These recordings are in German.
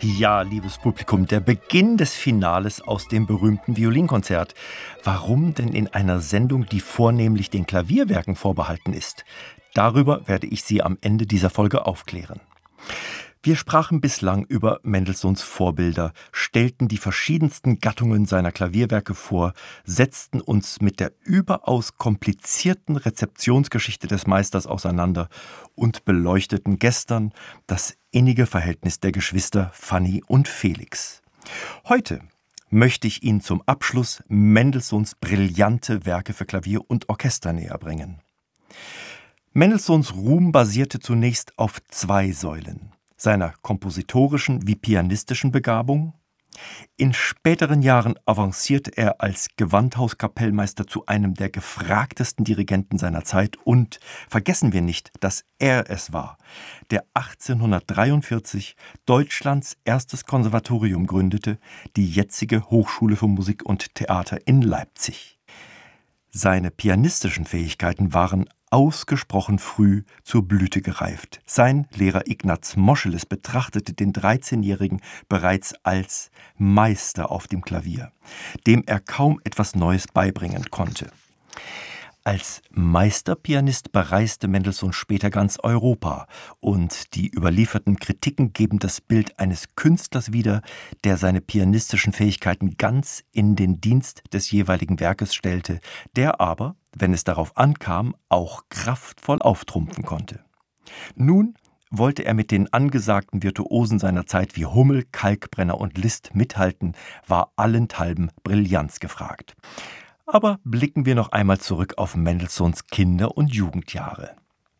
Ja, liebes Publikum, der Beginn des Finales aus dem berühmten Violinkonzert. Warum denn in einer Sendung, die vornehmlich den Klavierwerken vorbehalten ist? Darüber werde ich Sie am Ende dieser Folge aufklären. Wir sprachen bislang über Mendelssohns Vorbilder, stellten die verschiedensten Gattungen seiner Klavierwerke vor, setzten uns mit der überaus komplizierten Rezeptionsgeschichte des Meisters auseinander und beleuchteten gestern das innige Verhältnis der Geschwister Fanny und Felix. Heute möchte ich Ihnen zum Abschluss Mendelssohns brillante Werke für Klavier und Orchester näherbringen. Mendelssohns Ruhm basierte zunächst auf zwei Säulen: seiner kompositorischen wie pianistischen Begabung. In späteren Jahren avancierte er als Gewandhauskapellmeister zu einem der gefragtesten Dirigenten seiner Zeit und vergessen wir nicht, dass er es war, der 1843 Deutschlands erstes Konservatorium gründete, die jetzige Hochschule für Musik und Theater in Leipzig. Seine pianistischen Fähigkeiten waren ausgesprochen früh zur Blüte gereift. Sein Lehrer Ignaz Moscheles betrachtete den 13-Jährigen bereits als Meister auf dem Klavier, dem er kaum etwas Neues beibringen konnte. Als Meisterpianist bereiste Mendelssohn später ganz Europa, und die überlieferten Kritiken geben das Bild eines Künstlers wieder, der seine pianistischen Fähigkeiten ganz in den Dienst des jeweiligen Werkes stellte, der aber, wenn es darauf ankam, auch kraftvoll auftrumpfen konnte. Nun wollte er mit den angesagten Virtuosen seiner Zeit wie Hummel, Kalkbrenner und Liszt mithalten, war allenthalben Brillanz gefragt. Aber blicken wir noch einmal zurück auf Mendelssohns Kinder- und Jugendjahre.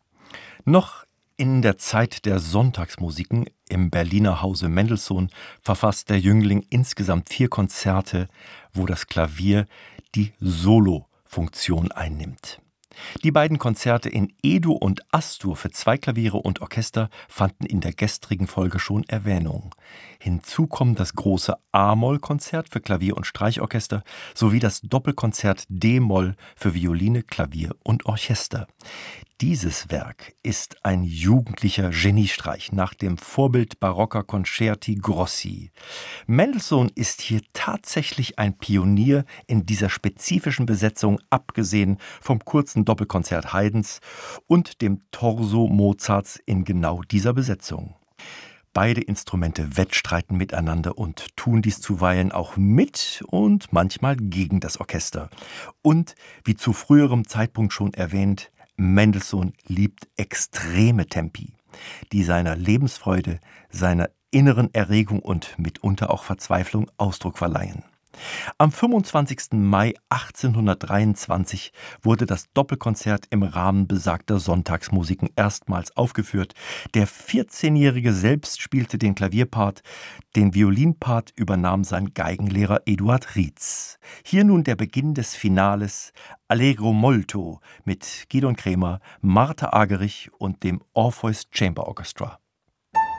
Noch in der Zeit der Sonntagsmusiken im Berliner Hause Mendelssohn verfasst der Jüngling insgesamt 4 Konzerte, wo das Klavier die Solo-Funktion einnimmt. Die beiden Konzerte in E-Dur und As-Dur für 2 Klaviere und Orchester fanden in der gestrigen Folge schon Erwähnung. Hinzu kommen das große A-Moll-Konzert für Klavier und Streichorchester sowie das Doppelkonzert D-Moll für Violine, Klavier und Orchester. Dieses Werk ist ein jugendlicher Geniestreich nach dem Vorbild barocker Concerti grossi. Mendelssohn ist hier tatsächlich ein Pionier in dieser spezifischen Besetzung, abgesehen vom kurzen Doppelkonzert Haydns und dem Torso Mozarts in genau dieser Besetzung. Beide Instrumente wettstreiten miteinander und tun dies zuweilen auch mit und manchmal gegen das Orchester. Und, wie zu früherem Zeitpunkt schon erwähnt, Mendelssohn liebt extreme Tempi, die seiner Lebensfreude, seiner inneren Erregung und mitunter auch Verzweiflung Ausdruck verleihen. Am 25. Mai 1823 wurde das Doppelkonzert im Rahmen besagter Sonntagsmusiken erstmals aufgeführt. Der 14-Jährige selbst spielte den Klavierpart, den Violinpart übernahm sein Geigenlehrer Eduard Rietz. Hier nun der Beginn des Finales Allegro molto mit Gidon Kremer, Martha Argerich und dem Orpheus Chamber Orchestra.